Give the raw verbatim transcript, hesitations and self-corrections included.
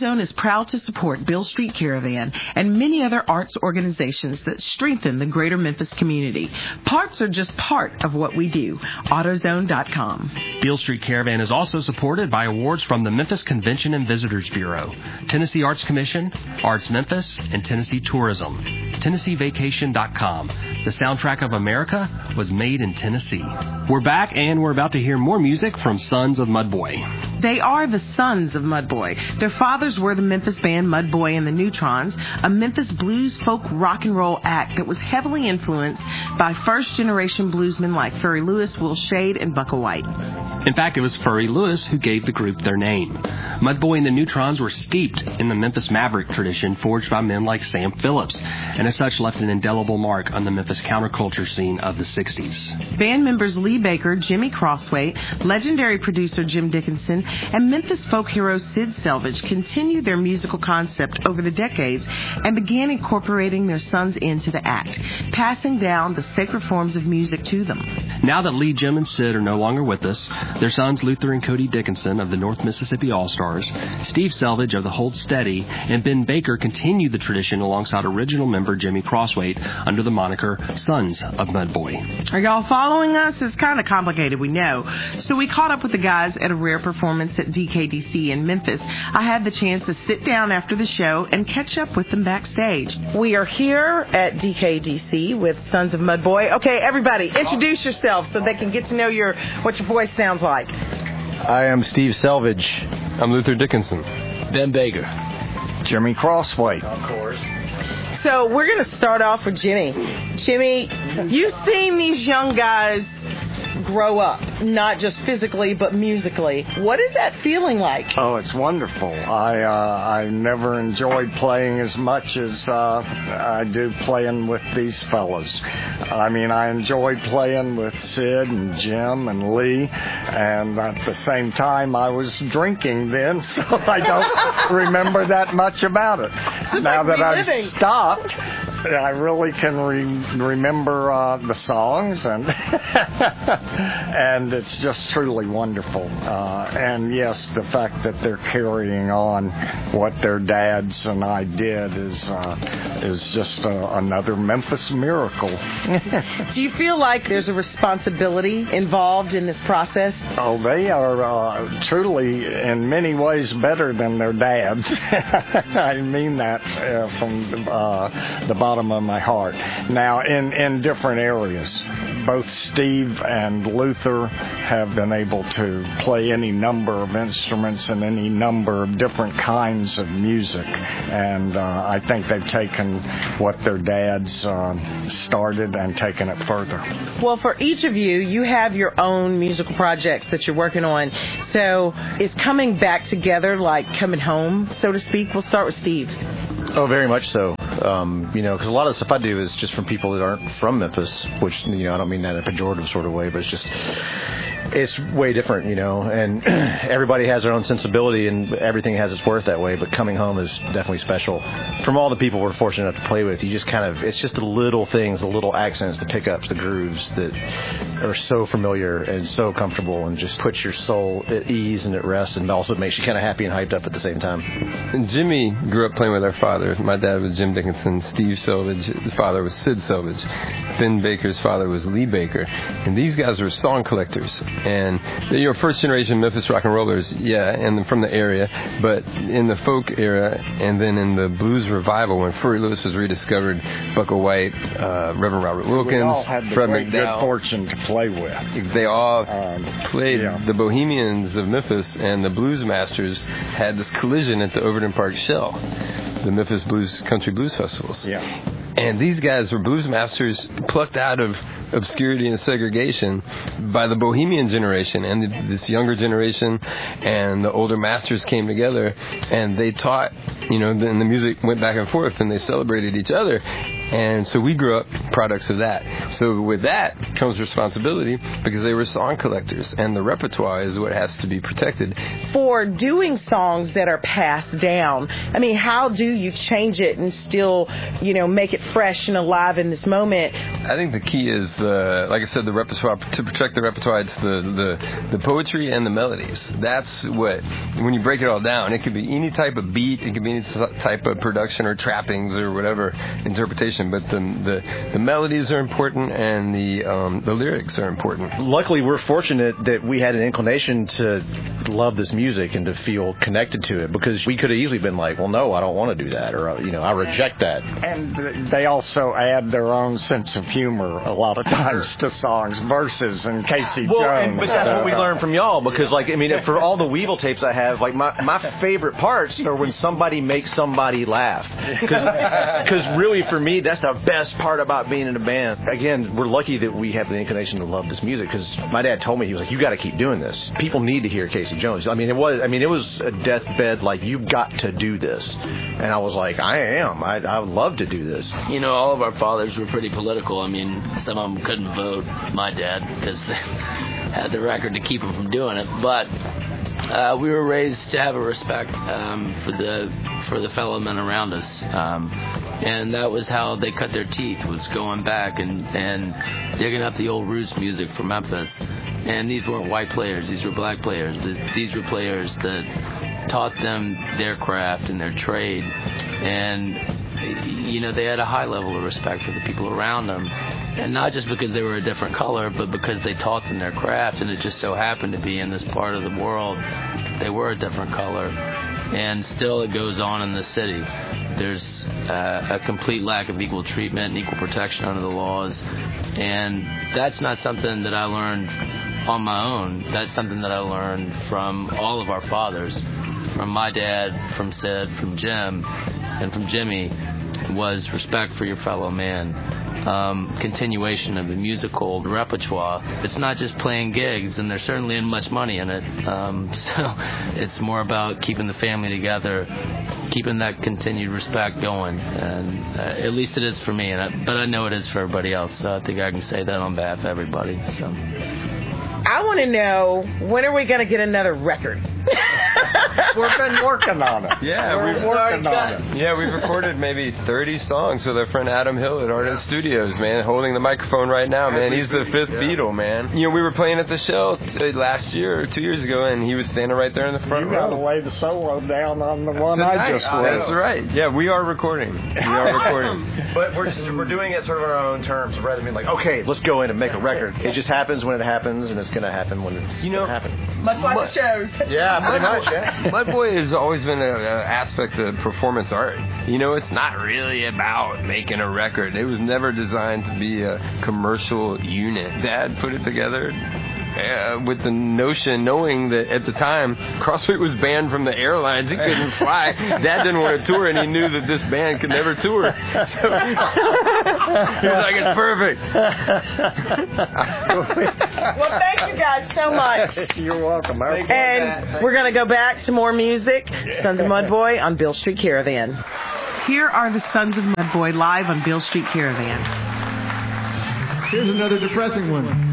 AutoZone is proud to support Beale Street Caravan and many other arts organizations that strengthen the greater Memphis community. Parts are just part of what we do. AutoZone dot com. Beale Street Caravan is also supported by awards from the Memphis Convention and Visitors Bureau, Tennessee Arts Commission, Arts Memphis, and Tennessee Tourism. Tennessee Vacation dot com. The soundtrack of America was made in Tennessee. We're back, and we're about to hear more music from Sons of Mudboy. They are the Sons of Mudboy. Their fathers were the Memphis band Mudboy and the Neutrons, a Memphis blues folk rock and roll act that was heavily influenced by first-generation bluesmen like Furry Lewis, Will Shade, and Bukka White. In fact, it was Furry Lewis who gave the group their name. Mudboy and the Neutrons were steeped in the Memphis Maverick tradition forged by men like Sam Phillips, and as such left an indelible mark on the Memphis counterculture scene of the sixties. Band members Lee Baker, Jimmy Crossway, legendary producer Jim Dickinson, and Memphis folk hero Sid Selvage continued their musical concept over the decades and began incorporating their sons into the act, passing down the sacred forms of music to them. Now that Lee, Jim, and Sid are no longer with us, their sons Luther and Cody Dickinson of the North Mississippi All-Stars, Steve Selvage of the Hold Steady, and Ben Baker continued the tradition alongside original member Jimmy Crossway under the moniker Sons of Mudboy. Are y'all following us? It's kind of complicated, we know. So we caught up with the guys at a rare performance at D K D C in Memphis. I had the chance to sit down after the show and catch up with them backstage. We are here at D K D C with Sons of Mudboy. Okay, everybody, introduce yourself so they can get to know your what your voice sounds like. I am Steve Selvage. I'm Luther Dickinson. Ben Baker. Jimmy Crossway. Of course. So we're going to start off with Jimmy. Jimmy, you've seen these young guys grow up, not just physically but musically. What is that feeling like? Oh, it's wonderful. I uh, I never enjoyed playing as much as uh, I do playing with these fellas. I mean, I enjoyed playing with Sid and Jim and Lee, and at the same time I was drinking then, so I don't remember that much about it. It's now like that I've reliving. stopped, I really can re- remember uh, the songs, and and it's just truly wonderful. Uh, and yes, the fact that they're carrying on what their dads and I did is uh, is just uh, another Memphis miracle. Do you feel like there's a responsibility involved in this process? Oh, they are uh, truly in many ways better than their dads. I mean that uh, from uh, the bottom of my heart. Now, in, in different areas, both Steve and Luther have been able to play any number of instruments and any number of different kinds of music, and uh, I think they've taken what their dads uh, started and taken it further. Well, for each of you, you have your own musical projects that you're working on, so is coming back together like coming home, so to speak? We'll start with Steve. Oh, very much so. Um, you know, because a lot of the stuff I do is just from people that aren't from Memphis, which, you know, I don't mean that in a pejorative sort of way, but it's just, it's way different, you know, and everybody has their own sensibility and everything has its worth that way, but coming home is definitely special. From all the people we're fortunate enough to play with, you just kind of, it's just the little things, the little accents, the pickups, the grooves that are so familiar and so comfortable and just puts your soul at ease and at rest, and also makes you kind of happy and hyped up at the same time. And Jimmy grew up playing with our father. My dad was Jim Dickinson. Steve Selvage, his father was Sid Selvage. Ben Baker's father was Lee Baker. And these guys were song collectors. And you know, first generation Memphis rock and rollers, yeah, and from the area, but in the folk era and then in the blues revival when Furry Lewis was rediscovered, Bukka White, uh, Reverend Robert Wilkins, we all had the Fred great McDowell, good fortune to play with. They all um, played yeah. the Bohemians of Memphis, and the Blues Masters had this collision at the Overton Park Shell, the Memphis Blues Country Blues Festivals. Yeah. And these guys were blues masters plucked out of obscurity and segregation by the Bohemian generation, and the, this younger generation and the older masters came together, and they taught, you know, and the music went back and forth, and they celebrated each other. And so we grew up products of that. So with that comes responsibility, because they were song collectors, and the repertoire is what has to be protected. For doing songs that are passed down, I mean, how do you change it and still, you know, make it fresh and alive in this moment? I think the key is the, like I said, the repertoire. To protect the repertoire, it's the, the, the poetry and the melodies. That's what, when you break it all down, it could be any type of beat, it could be any type of production or trappings or whatever interpretation, but the the, the melodies are important and the um, the lyrics are important. Luckily, we're fortunate that we had an inclination to love this music and to feel connected to it, because we could have easily been like, well, no, I don't want to do that, or, you know, I reject that. And they also add their own sense of humor a lot of times to songs, verses, and Casey well, Jones. And, but that's what we learned from y'all, because, like, I mean, for all the Weevil tapes I have, like, my, my favorite parts are when somebody makes somebody laugh. Because really, for me, that's the best part about being in a band. Again, we're lucky that we have the inclination to love this music, because my dad told me, he was like, you got to keep doing this. People need to hear Casey Jones. I mean, it was, I mean, it was a deathbed, like, you've got to do this. And I was like, I am. I, I would love to do this. You know, all of our fathers were pretty political. I mean, some of them couldn't vote. My dad, because they had the record to keep him from doing it. But uh, we were raised to have a respect um, for the for the fellow men around us, um, and that was how they cut their teeth, was going back and and digging up the old roots music from Memphis. And these weren't white players; these were black players. These were players that taught them their craft and their trade, and you know, they had a high level of respect for the people around them. And not just because they were a different color, but because they taught them their craft, and it just so happened to be in this part of the world they were a different color. And still it goes on in the city. There's uh, a complete lack of equal treatment and equal protection under the laws. And that's not something that I learned on my own. That's something that I learned from all of our fathers, from my dad, from Sid, from Jim, and from Jimmy, was respect for your fellow man. Um, continuation of the musical repertoire. It's not just playing gigs, and there's certainly isn't much money in it. Um, so it's more about keeping the family together, keeping that continued respect going, and uh, at least it is for me. And I, but I know it is for everybody else. So I think I can say that on behalf of everybody. So I want to know, when are we going to get another record? We've been working on it. Yeah, we're we've working on it. Yeah, we've recorded maybe thirty songs with our friend Adam Hill at Artist Studios, man, holding the microphone right now, man. He's the fifth yeah. Beatle, man. You know, we were playing at the show t- last year or two years ago, and he was standing right there in the front you row. You got to lay the solo down on the one Tonight. I just oh, played. That's right. Yeah, we are recording. We are recording. But we're just, we're doing it sort of on our own terms, rather than being like, okay, let's go in and make a record. It just happens when it happens, and it's going to happen when it's you know, going to happen. Much like the shows. Yeah, pretty much, yeah. Mud Boy has always been an aspect of performance art. You know, it's not really about making a record. It was never designed to be a commercial unit. Dad put it together uh, with the notion, knowing that at the time, Crossway was banned from the airlines. He couldn't fly. Dad didn't want to tour, and he knew that this band could never tour. So he was like, it's perfect. Well, thank you guys so much. You're welcome. And we're going to go back to more music. Sons of Mudboy on Beale Street Caravan. Here are the Sons of Mudboy live on Beale Street Caravan. Here's another depressing one.